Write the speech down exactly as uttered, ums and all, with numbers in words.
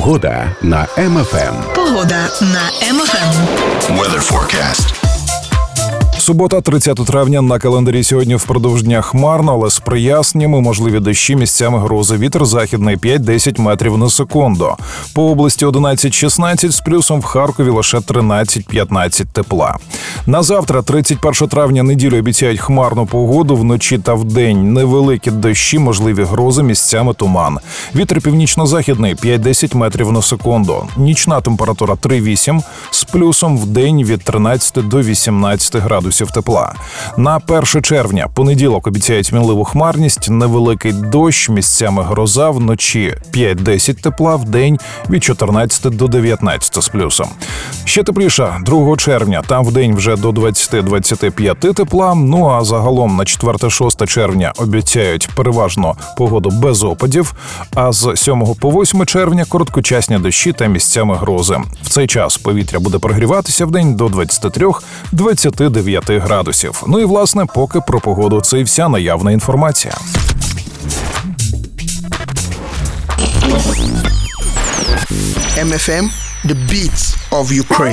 Погода на Ем Еф Ем. Погода на Ем Еф Ем. Weather forecast. Субота, тридцяте травня, на календарі сьогодні впродовж дня хмарно, але з проясненнями, можливі дощі, місцями грози. Вітер західний п'ять-десять метрів на секунду. По області одинадцять-шістнадцять, з плюсом в Харкові лише тринадцять-п'ятнадцять тепла. На завтра, тридцять першого травня, неділю обіцяють хмарну погоду, вночі та вдень невеликі дощі, можливі грози, місцями туман. Вітер північно-західний п'ять-десять метрів на секунду. Нічна температура три-вісім, з плюсом вдень від тринадцяти до вісімнадцяти градусів тепла. На перше червня, понеділок, обіцяють мінливу хмарність, невеликий дощ, місцями гроза, вночі п'ять-десять тепла, вдень від чотирнадцяти до дев'ятнадцяти з плюсом. Ще тепліше другого червня, там вдень вже до двадцяти-двадцяти п'яти тепла, ну а загалом на четверте-шосте червня обіцяють переважно погоду без опадів, а з сьомого по восьме червня короткочасні дощі та місцями грози. В цей час повітря буде прогріватися вдень до двадцяти трьох - двадцяти дев'яти градусів. Ну і, власне, поки про погоду це і вся наявна інформація. Ем Еф Ем, the beats of Ukraine.